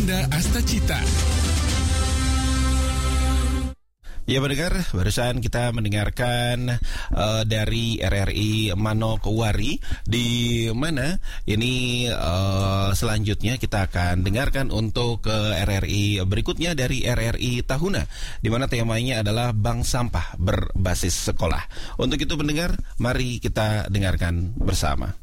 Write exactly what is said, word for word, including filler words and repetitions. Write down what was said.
Tanda Astacita. Ya pendengar, barusan kita mendengarkan uh, dari R R I Manokwari, di mana ini uh, selanjutnya kita akan dengarkan untuk uh, R R I berikutnya dari R R I Tahuna, di mana temanya adalah bank sampah berbasis sekolah. Untuk itu pendengar, mari kita dengarkan bersama.